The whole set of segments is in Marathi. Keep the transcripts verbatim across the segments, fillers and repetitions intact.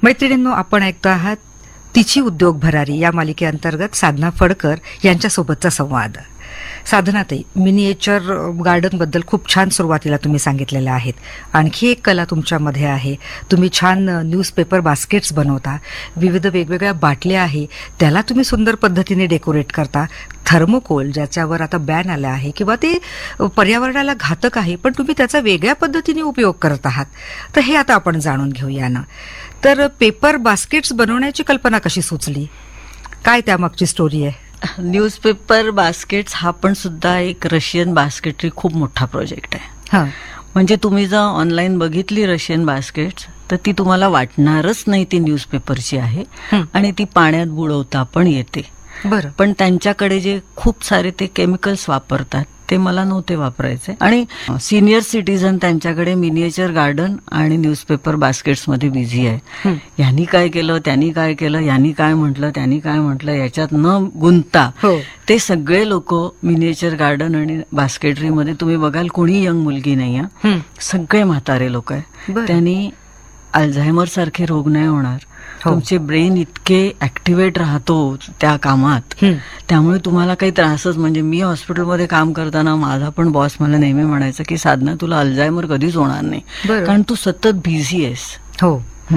मैत्रिणींनो, आपण ऐकतो आहात तिची उद्योग भरारी या मालिकेअंतर्गत साधना फडकर यांच्यासोबतचा संवाद. साधनाताई, मिनिएचर गार्डन बद्दल खूप छान सुरुवातीला तुम्ही सांगितलेलं आहेत. आणखी एक कला तुमच्यामध्ये आहे. तुम्ही छान न्यूजपेपर बास्केट्स बनवता, विविध वेगवेगळ्या बाटल्या आहे त्याला तुम्ही सुंदर पद्धतीने डेकोरेट करता. थर्मोकोल ज्याच्यावर आता बॅन आला आहे किंवा ते पर्यावरणाला घातक आहे, पण तुम्ही त्याचा वेगळ्या पद्धतीने उपयोग करत आहात. तर हे आता आपण जाणून घेऊया ना. तर पेपर बास्केट्स बनवण्याची कल्पना कशी सुचली, काय त्यामागची स्टोरी आहे? न्यूजपेपर बास्केट्स हा पण सुद्धा एक रशियन बास्केटरी खूप मोठा प्रोजेक्ट आहे. हां, म्हणजे तुम्ही जर ऑनलाईन बघितली रशियन बास्केट्स तर ती तुम्हाला वाटणारच नाही ती न्यूजपेपरची आहे. आणि ती पाण्यात बुडवता पण येते. बरं. पण त्यांच्याकडे जे खूप सारे ते केमिकल्स वापरतात ते मला नव्हते वापरायचे. आणि सिनियर सिटीजन त्यांच्याकडे मिनिएचर गार्डन आणि न्यूजपेपर बास्केट्स मध्ये बिझी आहे. यांनी काय केलं, त्यांनी काय केलं, यांनी काय म्हटलं, त्यांनी काय म्हटलं, याच्यात न गुंतता हो. ते सगळे लोक मिनिएचर गार्डन आणि बास्केटरीमध्ये तुम्ही बघाल कोणी यंग मुलगी नाही आहे, सगळे म्हातारे लोक आहे. त्यांनी अल्झायमर सारखे रोग नाही होणार. तुमचे ब्रेन इतके ऍक्टिव्हेट राहतो त्या कामात, त्यामुळे तुम्हाला काही त्रासच. म्हणजे मी हॉस्पिटलमध्ये काम करताना माझा पण बॉस मला नेहमी म्हणायचं की साधना, तुला अल्झायमर कधीच होणार नाही, कारण तू सतत बिझी आहेस. हो.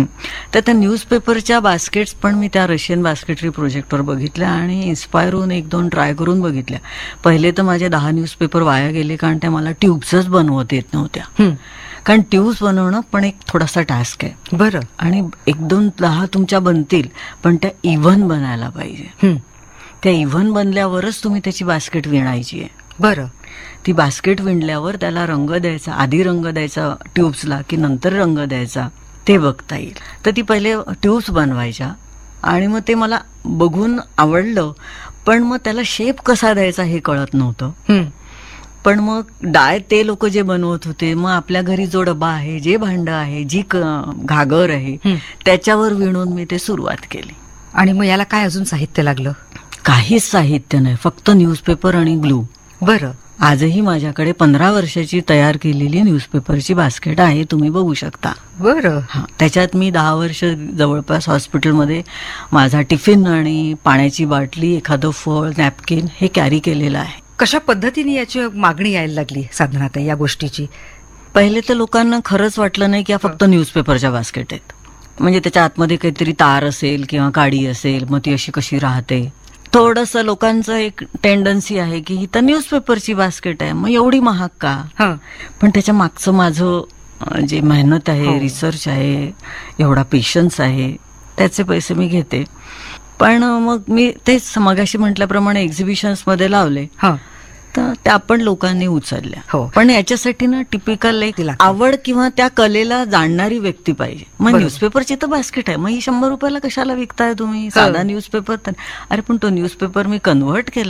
तर त्या न्यूजपेपरच्या बास्केट्स पण मी त्या रशियन बास्केटरी प्रोजेक्टवर बघितल्या आणि इन्स्पायर होऊन एक दोन ट्राय करून बघितल्या. पहिले तर माझे दहा न्यूजपेपर वाया गेले, कारण त्या मला ट्यूब्सच बनवत येत नव्हत्या. कारण ट्यूब्स बनवणं पण एक थोडासा टास्क आहे. बरं. आणि एक दोन दहा तुमच्या बनतील, पण त्या इव्हन बनायला पाहिजे. त्या इव्हन बनल्यावरच तुम्ही त्याची बास्केट विणायची आहे. बरं. ती बास्केट विणल्यावर त्याला रंग द्यायचा, आधी रंग द्यायचा ट्यूब्सला की नंतर रंग द्यायचा ते बघता येईल. तर ती पहिले ट्यूब्स बनवायच्या आणि मग ते मला बघून आवडलं, पण मग त्याला शेप कसा द्यायचा हे कळत नव्हतं. पण मग डाय ते लोक जे बनवत होते, मग आपल्या घरी जो डबा आहे, जे भांड आहे, जी घागर आहे, त्याच्यावर विणून मी ते सुरुवात केली. आणि मग याला काय अजून साहित्य लागलं? काहीच साहित्य नाही, फक्त न्यूजपेपर आणि ग्लू. बरं. आजही माझ्याकडे पंधरा वर्षाची तयार केलेली न्यूजपेपरची बास्केट आहे, तुम्ही बघू शकता. बरं. हा, त्याच्यात मी दहा वर्ष जवळपास हॉस्पिटलमध्ये माझा टिफिन आणि पाण्याची बाटली, एखादं फळ, नॅपकिन हे कॅरी केलेलं आहे. कशा पद्धतीने याची मागणी यायला लागली साधनाताई या गोष्टीची? पहिले तर लोकांना खरंच वाटलं नाही की या फक्त न्यूजपेपरच्या बास्केट आहेत. म्हणजे त्याच्या आतमध्ये काहीतरी तार असेल किंवा काडी असेल, मग ती अशी कशी राहते. थोडंसं लोकांचं एक टेंडन्सी आहे की ही तर न्यूजपेपरची बास्केट आहे, मग एवढी महाग का? पण त्याच्या मागचं माझं जे मेहनत आहे, रिसर्च आहे, एवढा पेशन्स आहे, त्याचे पैसे मी घेते. पण मग मी तेच मगाशी म्हटल्याप्रमाणे एक्झिबिशन्स मध्ये लावले, तर त्या पण लोकांनी उचलल्या. पण याच्यासाठी ना टिपिकल एक आवड किंवा त्या कलेला जाणणारी व्यक्ती पाहिजे. मग न्यूजपेपरची तर बास्केट आहे, मग ही शंभर रुपयाला कशाला विकताय तुम्ही? साधा न्यूजपेपर तर. अरे पण तो न्यूजपेपर मी कन्व्हर्ट केला